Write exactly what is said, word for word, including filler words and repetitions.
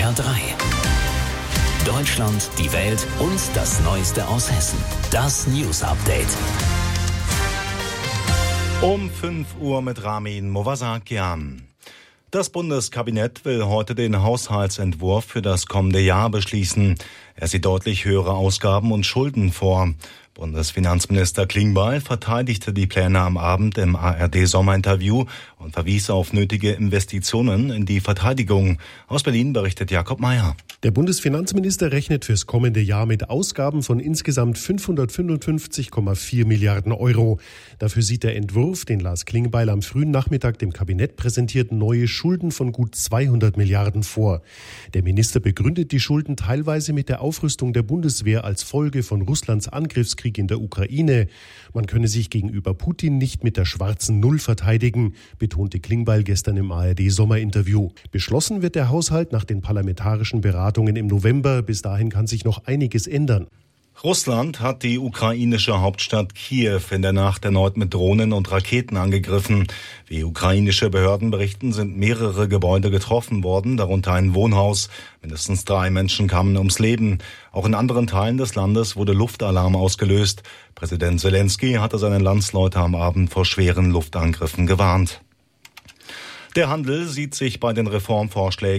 R drei. Deutschland, die Welt und das Neueste aus Hessen. Das News Update. Um fünf Uhr mit Ramin Movasakian. Das Bundeskabinett will heute den Haushaltsentwurf für das kommende Jahr beschließen. Er sieht deutlich höhere Ausgaben und Schulden vor. Bundesfinanzminister Klingbeil verteidigte die Pläne am Abend im A R D-Sommerinterview und verwies auf nötige Investitionen in die Verteidigung. Aus Berlin berichtet Jakob Mayer. Der Bundesfinanzminister rechnet fürs kommende Jahr mit Ausgaben von insgesamt fünfhundertfünfundfünfzig Komma vier Milliarden Euro. Dafür sieht der Entwurf, den Lars Klingbeil am frühen Nachmittag dem Kabinett präsentiert, neue Schulden von gut zweihundert Milliarden vor. Der Minister begründet die Schulden teilweise mit der Aufrüstung der Bundeswehr als Folge von Russlands Angriffskrieg in der Ukraine. Man könne sich gegenüber Putin nicht mit der schwarzen Null verteidigen, betonte Klingbeil gestern im A R D-Sommerinterview. Beschlossen wird der Haushalt nach den parlamentarischen Beratungen im November. Bis dahin kann sich noch einiges ändern. Russland hat die ukrainische Hauptstadt Kiew in der Nacht erneut mit Drohnen und Raketen angegriffen. Wie ukrainische Behörden berichten, sind mehrere Gebäude getroffen worden, darunter ein Wohnhaus. Mindestens drei Menschen kamen ums Leben. Auch in anderen Teilen des Landes wurde Luftalarm ausgelöst. Präsident Zelensky hatte seine Landsleute am Abend vor schweren Luftangriffen gewarnt. Der Handel sieht sich bei den Reformvorschlägen